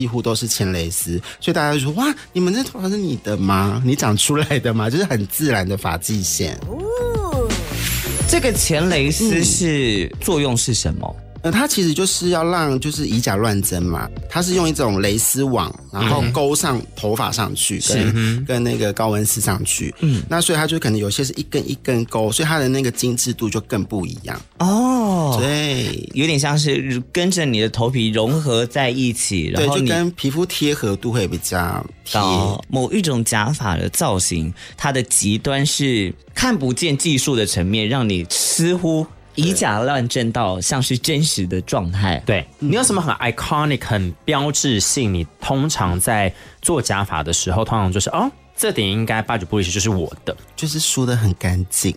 几乎都是前蕾丝，所以大家就说哇，你们这头发是你的吗？你长出来的吗？就是很自然的发际线。 这个前蕾丝是作用是什么？ 它其实就是要让就是以假乱真嘛，它是用一种蕾丝网，然后勾上头发上去，跟那个高温丝上去，那所以它就可能有些是一根一根勾，所以它的那个精致度就更不一样哦。对， 有点像是跟着你的头皮融合在一起，然后对，就跟皮肤贴合度会比较贴。 某一种假发的造型，它的极端是看不见技术的层面，让你似乎以假乱真到像是真实的状态。 对，你有什么很 iconic 很标志性，你通常在做假发的时候通常就是这点应该8九不离十就是我的， 就是梳得很干净。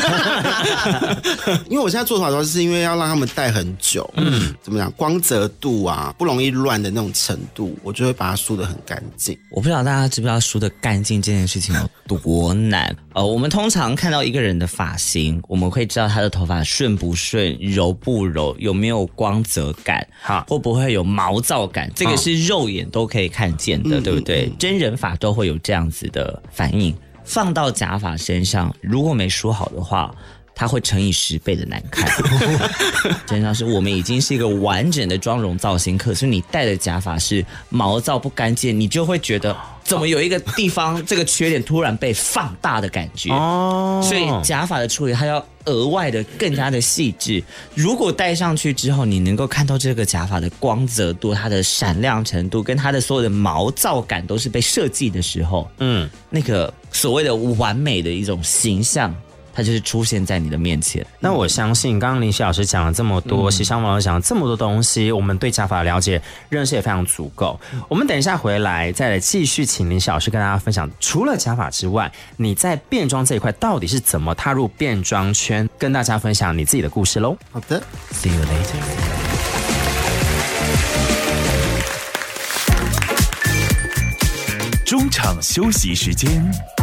因为我现在做头发都是因为要让他们戴很久，怎么讲，光泽度啊不容易乱的那种程度，我就会把它梳得很干净。 我不知道大家知不知道梳得干净这件事情有多难。我们通常看到一个人的发型，我们会知道他的头发顺不顺、柔不柔、有没有光泽感，会不会有毛躁感，这个是肉眼都可以看见的，对不对？真人发都会有这样子的反应。放到假发身上，如果没梳好的话，它会乘以10倍的难看。真的是我们已经是一个完整的妆容造型，可是你戴的假发是毛躁不干净，你就会觉得怎么有一个地方这个缺点突然被放大的感觉。所以假发的处理它要额外的更加的细致。如果戴上去之后，你能够看到这个假发的光泽度、它的闪亮程度跟它的所有的毛躁感都是被设计的时候，那个所谓的完美的一种形象，它就是出现在你的面前。 那我相信刚刚林夕老师讲了这么多，喜香老师讲了这么多东西，我们对假发的了解认识也非常足够。我们等一下回来再来继续请林夕老师跟大家分享，除了假发之外，你在变装这一块到底是怎么踏入变装圈，跟大家分享你自己的故事咯。 好的 See you later。 中场休息时间。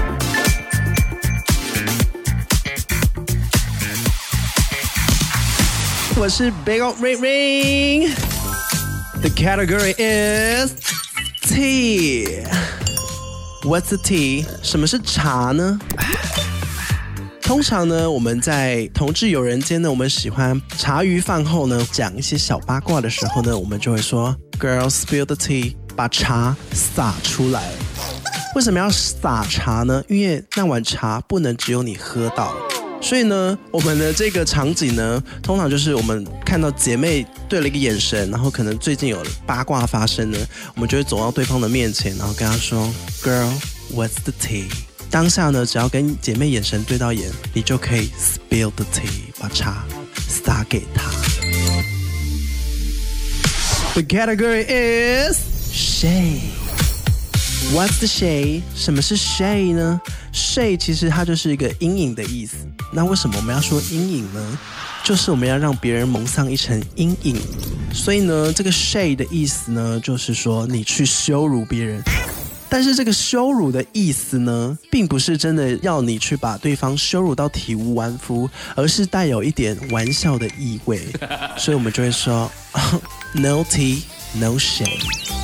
我是 Big Old Ring Ring。 The category is tea. What's the tea? 什么是茶呢？通常呢，我们在同志友人间呢，我们喜欢茶余饭后呢讲一些小八卦的时候呢，我们就会说 Girl spill the tea， 把茶洒出来。为什么要洒茶呢？因为那碗茶不能只有你喝到。所以呢，我们的这个场景呢，通常就是我们看到姐妹对了一个眼神，然后可能最近有八卦发生呢，我们就会走到对方的面前，然后跟她说 Girl, what's the tea？ 当下呢，只要跟姐妹眼神对到眼，你就可以 spill the tea， 把茶洒给她。The category is shade。What's the shade？ 什么是 shade 呢？ shade 其实它就是一个阴影的意思。那为什么我们要说阴影呢？就是我们要让别人蒙上一层阴影。所以呢，这个 shade 的意思呢，就是说你去羞辱别人。但是这个羞辱的意思呢，并不是真的要你去把对方羞辱到体无完肤，而是带有一点玩笑的意味。所以我们就会说No tea, no shade。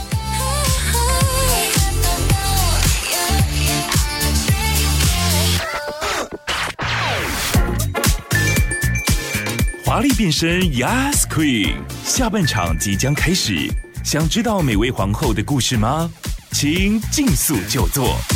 华丽变身 Yas Queen， 下半场即将开始，想知道每位皇后的故事吗？请尽速就座。